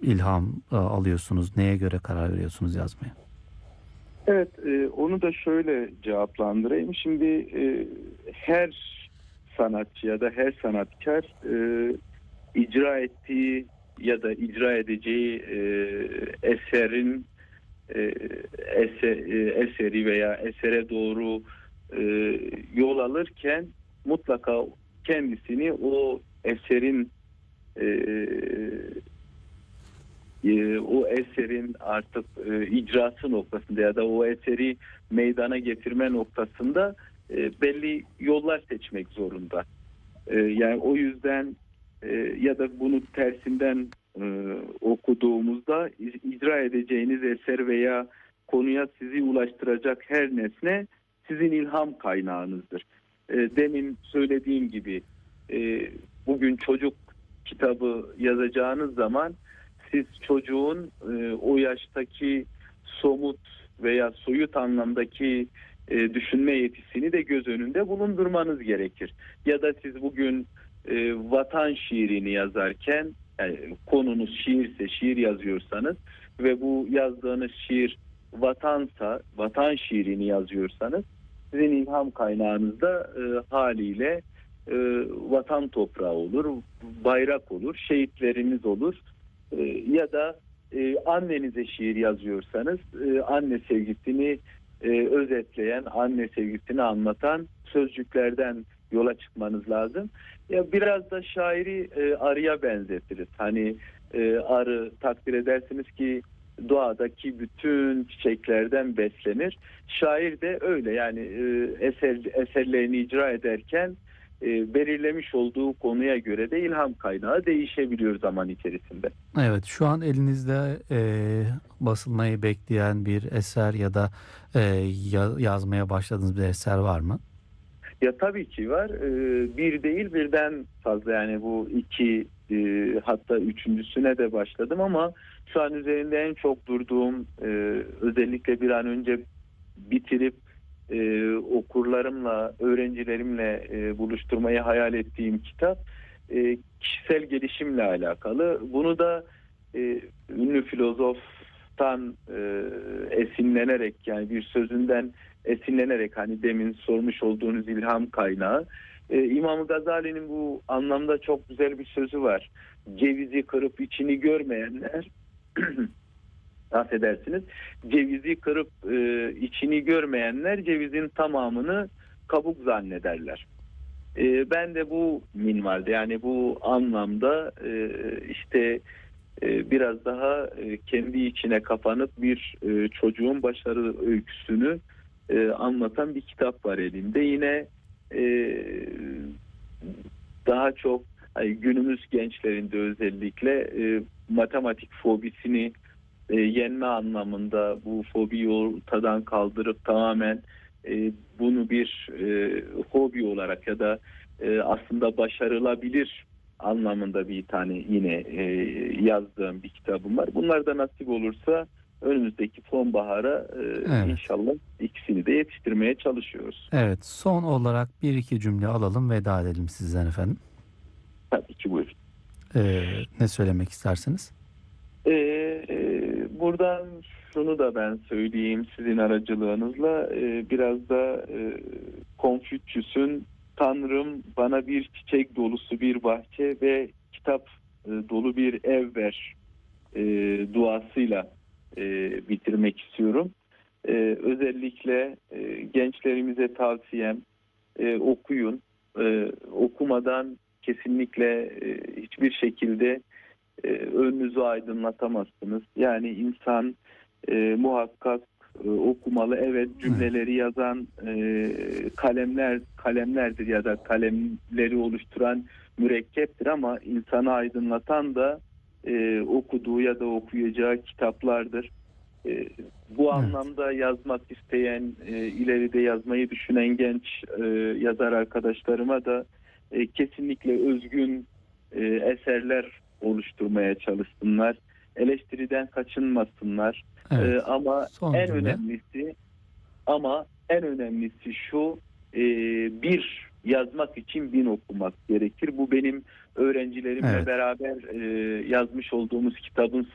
ilham alıyorsunuz? Neye göre karar veriyorsunuz yazmaya? Evet, onu da şöyle cevaplandırayım. Şimdi her sanatçı ya da her sanatkar icra ettiği ya da icra edeceği eserin e, eseri veya esere doğru e, yol alırken mutlaka kendisini o eserin e, o eserin artık icrası noktasında ya da o eseri meydana getirme noktasında belli yollar seçmek zorunda. Yani o yüzden ya da bunu tersinden okuduğumuzda icra edeceğiniz eser veya konuya sizi ulaştıracak her nesne sizin ilham kaynağınızdır. Demin söylediğim gibi bugün çocuk kitabı yazacağınız zaman siz çocuğun o yaştaki somut veya soyut anlamdaki düşünme yetisini de göz önünde bulundurmanız gerekir. Ya da siz bugün vatan şiirini yazarken, yani konunuz şiirse, şiir yazıyorsanız ve bu yazdığınız şiir vatansa, vatan şiirini yazıyorsanız sizin ilham kaynağınız da haliyle vatan toprağı olur, bayrak olur, şehitleriniz olur. Ya da annenize şiir yazıyorsanız anne sevgisini özetleyen, anne sevgisini anlatan sözcüklerden yola çıkmanız lazım. Ya biraz da şairi arıya benzetiriz. Hani arı takdir edersiniz ki doğadaki bütün çiçeklerden beslenir. Şair de öyle, yani eserlerini icra ederken belirlemiş olduğu konuya göre de ilham kaynağı değişebiliyor zaman içerisinde. Evet, şu an elinizde basılmayı bekleyen bir eser ya da yazmaya başladığınız bir eser var mı? Ya tabii ki var. Bir değil, birden fazla, yani bu iki hatta üçüncüsüne de başladım ama şu an üzerinde en çok durduğum, özellikle bir an önce bitirip okurlarımla, öğrencilerimle buluşturmayı hayal ettiğim kitap kişisel gelişimle alakalı. Bunu da ünlü filozoftan esinlenerek, yani bir sözünden esinlenerek, hani demin sormuş olduğunuz ilham kaynağı. İmam Gazali'nin bu anlamda çok güzel bir sözü var. Cevizi kırıp içini görmeyenler affedersiniz. Cevizi kırıp içini görmeyenler cevizin tamamını kabuk zannederler. Ben de bu minvalde, yani bu anlamda işte biraz daha kendi içine kapanıp bir çocuğun başarı öyküsünü anlatan bir kitap var elimde. Yine e, daha çok günümüz gençlerinde özellikle matematik fobisini yenme anlamında, bu fobiyi ortadan kaldırıp tamamen bunu bir hobi olarak ya da aslında başarılabilir anlamında bir tane yine yazdığım bir kitabım var. Bunlar da nasip olursa önümüzdeki sonbahara Evet. inşallah ikisini de yetiştirmeye çalışıyoruz. Evet, son olarak bir iki cümle alalım, veda edelim sizden efendim. Tabii ki, buyurun. Ne söylemek istersiniz? Buradan şunu da ben söyleyeyim sizin aracılığınızla. Biraz da Konfüçyüs'ün "Tanrım bana bir çiçek dolusu bir bahçe ve kitap dolu bir ev ver" duasıyla bitirmek istiyorum. Özellikle gençlerimize tavsiyem, okuyun. Okumadan kesinlikle hiçbir şekilde önünüzü aydınlatamazsınız. Yani insan muhakkak okumalı. Evet, Evet. cümleleri yazan kalemlerdir ya da kalemleri oluşturan mürekkeptir ama insanı aydınlatan da okuduğu ya da okuyacağı kitaplardır. E, Bu Evet. anlamda yazmak isteyen, ileride yazmayı düşünen genç yazar arkadaşlarıma da kesinlikle özgün eserler oluşturmaya çalışsınlar. Eleştiriden kaçınmasınlar. Evet. Ama Son en cümle. önemlisi şu, bir yazmak için bin okumak gerekir. Bu benim öğrencilerimle Evet. beraber yazmış olduğumuz kitabın